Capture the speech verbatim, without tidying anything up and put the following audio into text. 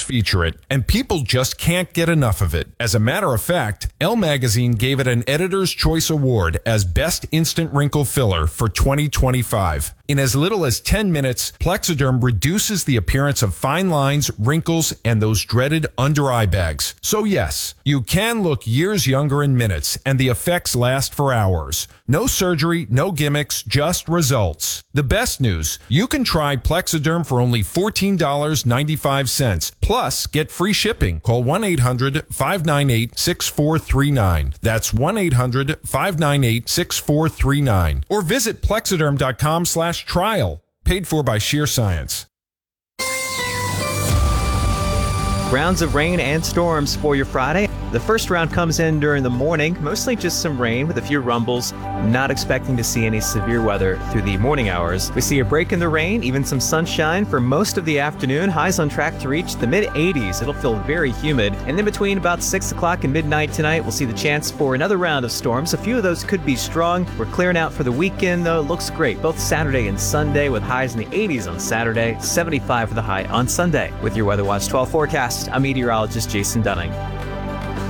feature it, and people just can't get enough of it. As a matter of fact, Elle Magazine gave it an Editor's Choice Award as Best Instant Wrinkle Filler for twenty twenty-five. In as little as ten minutes, Plexaderm reduces the appearance of fine lines, wrinkles, and those dreaded under-eye bags. So yes, you can look years younger in minutes, and the effects last for hours. No surgery, no gimmicks, just results. The best news, you can try Plexaderm for only fourteen dollars and ninety-five cents. Plus, get free shipping. Call one eight hundred, five nine eight, six four three nine. That's one eight hundred, five nine eight, six four three nine. Or visit plexaderm.com slash trial. Paid for by Sheer Science. Rounds of rain and storms for your Friday. The first round comes in during the morning, mostly just some rain with a few rumbles. Not expecting to see any severe weather through the morning hours. We see a break in the rain, even some sunshine for most of the afternoon. Highs on track to reach the mid eighties. It'll feel very humid. And then between about six o'clock and midnight tonight, we'll see the chance for another round of storms. A few of those could be strong. We're clearing out for the weekend, though. It looks great, both Saturday and Sunday, with highs in the eighties on Saturday, seventy-five for the high on Sunday. With your Weather Watch twelve forecast, I'm meteorologist Jason Dunning.